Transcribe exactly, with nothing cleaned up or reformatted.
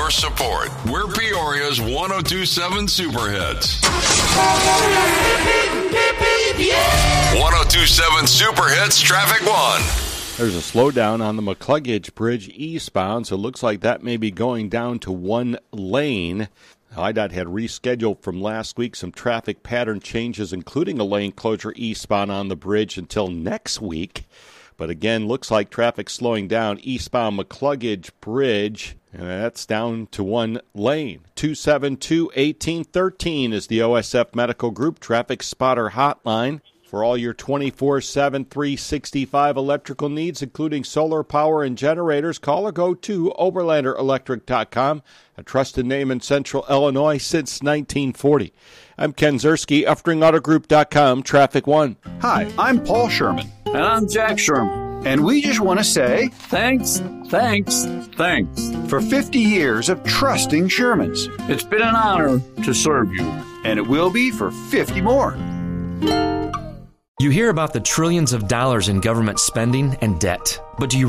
your support. We're Peoria's one oh two point seven Super Hits. one oh two point seven Super Hits Traffic One. There's a slowdown on the McCluggage Bridge eastbound, so it looks like that may be going down to one lane. I D O T had rescheduled from last week some traffic pattern changes, including a lane closure eastbound on the bridge until next week. But again, looks like traffic slowing down eastbound McCluggage Bridge, and that's down to one lane. two seven two, one eight one three is the O S F Medical Group Traffic Spotter Hotline. For all your twenty-four seven, three sixty-five electrical needs, including solar power and generators, call or go to Oberlander Electric dot com, a trusted name in Central Illinois since nineteen forty. I'm Ken Zerski, Uftring Auto Group dot com, Traffic One. Hi, I'm Paul Sherman. And I'm Jack Sherman. And we just want to say thanks, thanks, thanks for fifty years of trusting Shermans. It's been an honor to serve you. And it will be for fifty more. You hear about the trillions of dollars in government spending and debt, but do you